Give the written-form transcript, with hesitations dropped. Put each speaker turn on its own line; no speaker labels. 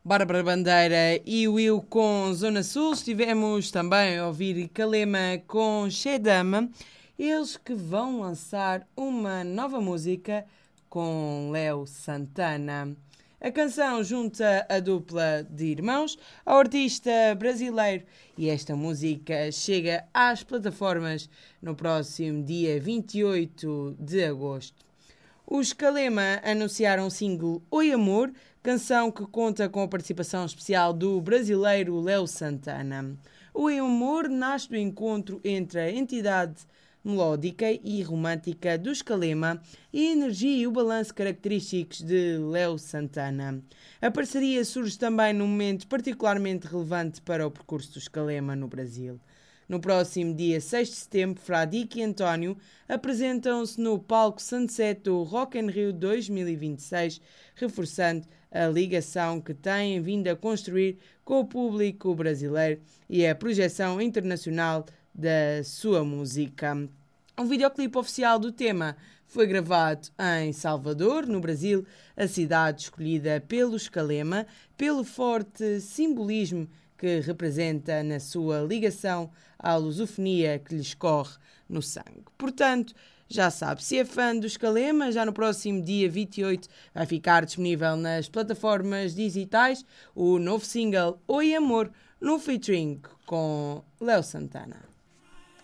Bárbara Bandeira e Will com Zona Sul. Estivemos também a ouvir Calema com Shedama. Eles que vão lançar uma nova música com Léo Santana. A canção junta a dupla de irmãos ao artista brasileiro e esta música chega às plataformas no próximo dia 28 de agosto. Os Calema anunciaram o single Oi Amor, canção que conta com a participação especial do brasileiro Léo Santana. Oi Amor nasce do encontro entre a entidade melódica e romântica dos Calema e a energia e o balanço característicos de Léo Santana. A parceria surge também num momento particularmente relevante para o percurso dos Calema no Brasil. No próximo dia 6 de setembro, Fradique e António apresentam-se no palco Sunset do Rock in Rio 2026, reforçando a ligação que têm vindo a construir com o público brasileiro e a projeção internacional da sua música. Um videoclipe oficial do tema foi gravado em Salvador, no Brasil, a cidade escolhida pelos Calema, pelo forte simbolismo que representa na sua ligação à lusofonia que lhes corre no sangue. Portanto, já sabe, se é fã dos Calema, já no próximo dia 28 vai ficar disponível nas plataformas digitais o novo single Oi Amor, no featuring com Léo Santana.